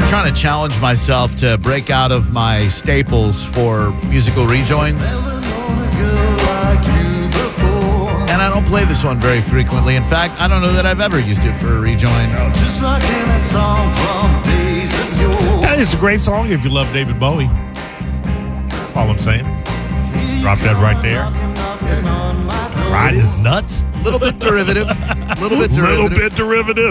Trying to challenge myself to break out of my staples for musical rejoins. And I don't play this one very frequently. In fact, I don't know that I've ever used it for a rejoin. Just like in a song from days of yore. Yeah, it's a great song if you love David Bowie. That's all I'm saying. Drop that right there. Riding his nuts. A little bit derivative. Little bit derivative.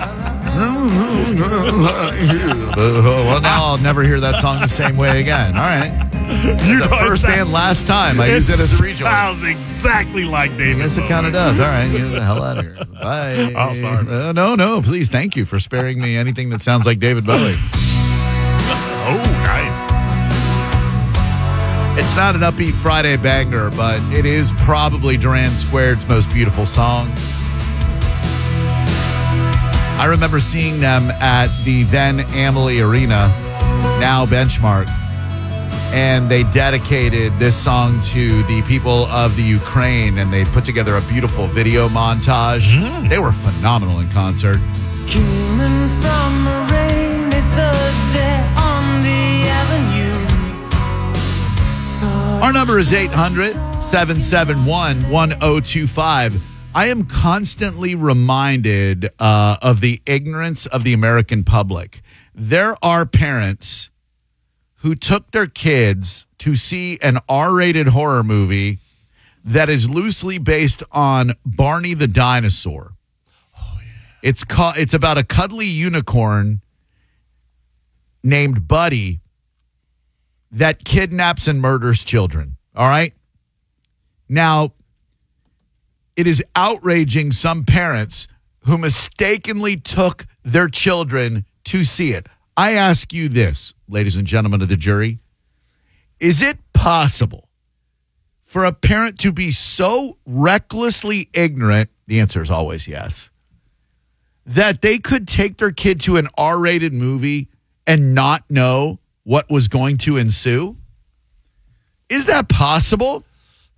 Well, now I'll never hear that song the same way again. All right. It's the first and last time I use it as a rejoin. Sounds exactly like David Bowie. Yes, it kind of does. All right. Get the hell out of here. Bye. Oh, sorry. No. Please, thank you for sparing me anything that sounds like David Bowie. Oh, nice. It's not an upbeat Friday banger, but it is probably Duran Squared's most beautiful song. I remember seeing them at the then Amalie Arena, now Benchmark, and they dedicated this song to the people of the Ukraine, and they put together a beautiful video montage. They were phenomenal in concert. Coming from a rainy Thursday on the avenue. Our number is 800-771-1025. I am constantly reminded of the ignorance of the American public. There are parents who took their kids to see an R-rated horror movie that is loosely based on Barney the dinosaur. Oh, yeah. It's about a cuddly unicorn named Buddy that kidnaps and murders children. All right? Now, it is outraging some parents who mistakenly took their children to see it. I ask you this, ladies and gentlemen of the jury. Is it possible for a parent to be so recklessly ignorant, the answer is always yes, that they could take their kid to an R-rated movie and not know what was going to ensue? Is that possible?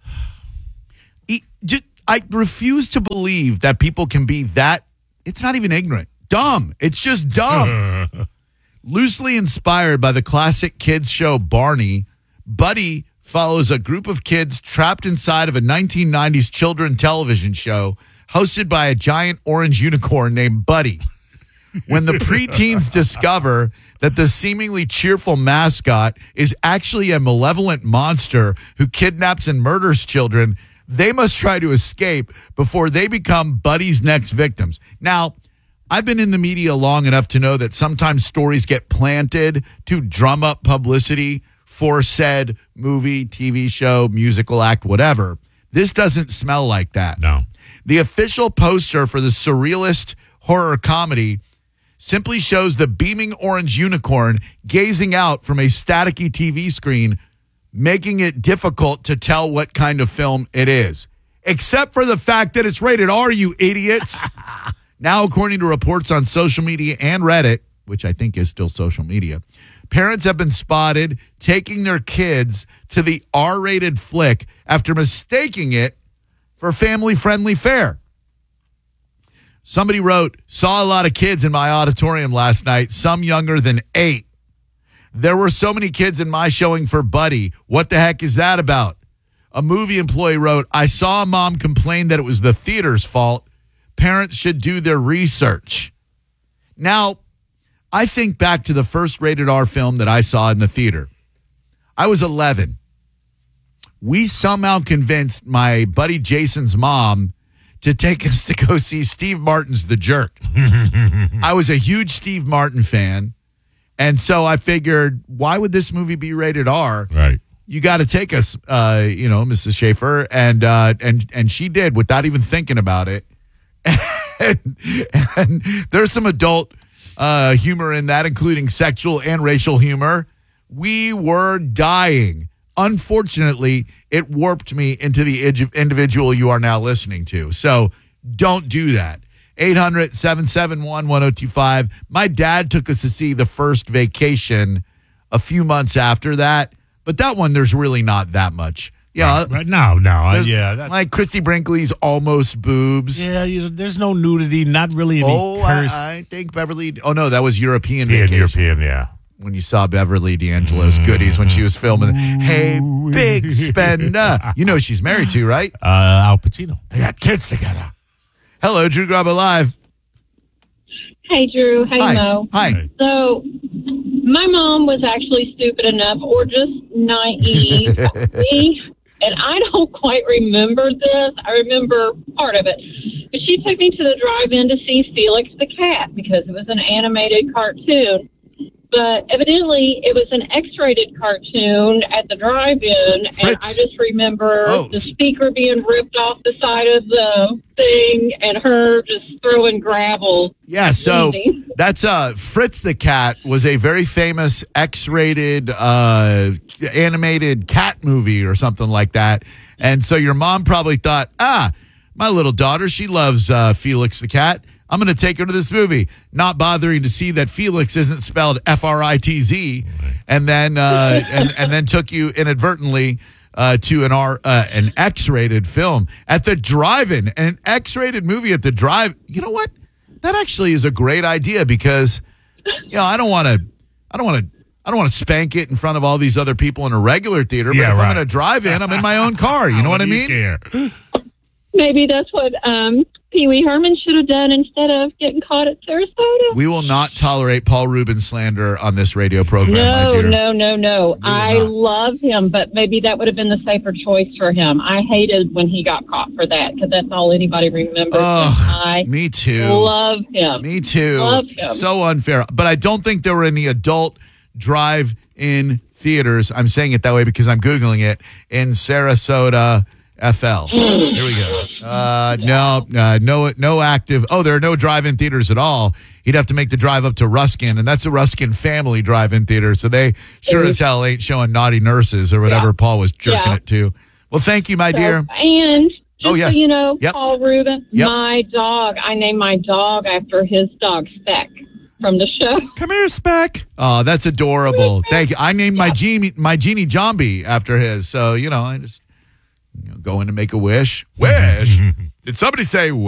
I refuse to believe that people can be that. It's not even ignorant. Dumb. It's just dumb. Loosely inspired by the classic kids show Barney, Buddy follows a group of kids trapped inside of a 1990s children television show hosted by a giant orange unicorn named Buddy. When the preteens discover that the seemingly cheerful mascot is actually a malevolent monster who kidnaps and murders children, they must try to escape before they become Buddy's next victims. Now, I've been in the media long enough to know that sometimes stories get planted to drum up publicity for said movie, TV show, musical act, whatever. This doesn't smell like that. No. The official poster for the surrealist horror comedy simply shows the beaming orange unicorn gazing out from a staticky TV screen, making it difficult to tell what kind of film it is. Except for the fact that it's rated R, you idiots. Now, according to reports on social media and Reddit, which I think is still social media, parents have been spotted taking their kids to the R-rated flick after mistaking it for family-friendly fare. Somebody wrote, saw a lot of kids in my auditorium last night, some younger than 8. There were so many kids in my showing for Buddy. What the heck is that about? A movie employee wrote, I saw a mom complain that it was the theater's fault. Parents should do their research. Now, I think back to the first rated R film that I saw in the theater. I was 11. We somehow convinced my buddy Jason's mom to take us to go see Steve Martin's The Jerk. I was a huge Steve Martin fan. And so I figured, why would this movie be rated R? Right. You got to take us, Mrs. Schaefer. And she did without even thinking about it. And there's some adult humor in that, including sexual and racial humor. We were dying. Unfortunately, it warped me into the individual you are now listening to. So don't do that. 800-771-1025. My dad took us to see The First Vacation a few months after that. But that one, there's really not that much. Yeah, Right. No. That's, like Christy Brinkley's almost boobs. there's no nudity, not really any curse. I think Beverly. Oh no, that was European Yeah, Vacation. European, yeah. When you saw Beverly D'Angelo's goodies when she was filming. Hey, big spender. You know who she's married to, right? Al Pacino. They got kids together. Hello, Drew Grabo Live. Hey, Drew. Hey, Hi. Mo. Hi. So, my mom was actually stupid enough or just naive. And I don't quite remember this. I remember part of it. But she took me to the drive-in to see Felix the Cat because it was an animated cartoon. But evidently, it was an X-rated cartoon at the drive-in, and Fritz. I just remember Oh. the speaker being ripped off the side of the thing, and her just throwing gravel. Yeah, so Easy. that's Fritz the Cat was a very famous X-rated animated cat movie or something like that. And so your mom probably thought, my little daughter, she loves Felix the Cat. I'm going to take her to this movie, not bothering to see that Felix isn't spelled Fritz, and then and then took you inadvertently to an X-rated film at the drive-in, an X-rated movie at the drive. You know what? That actually is a great idea because I don't want to spank it in front of all these other people in a regular theater. But Yeah, if right. I'm in a drive-in, I'm in my own car. You know what I do you mean? care? Maybe that's what Pee Wee Herman should have done instead of getting caught at Sarasota. We will not tolerate Paul Rubin slander on this radio program, my dear. No. I not. love him, but maybe that would have been the safer choice for him. I hated when he got caught for that because that's all anybody remembers. I Me too. love him. Me too. Love him. So unfair. But I don't think there were any adult drive-in theaters. I'm saying it that way because I'm Googling it in Sarasota, FL. Here we go. No active. Oh, there are no drive-in theaters at all. He'd have to make the drive up to Ruskin, and that's a Ruskin family drive-in theater. So they sure as hell ain't showing Naughty Nurses or whatever Paul was jerking it to. Well, thank you, my dear. And just yes. so you know, Yep. Paul Rubin, Yep. my dog, I named my dog after his dog, Speck, from the show. Come here, Speck. Oh, that's adorable. Thank you. I named my Genie Zombie after his. So, I just go in to make a wish. Wish? Did somebody say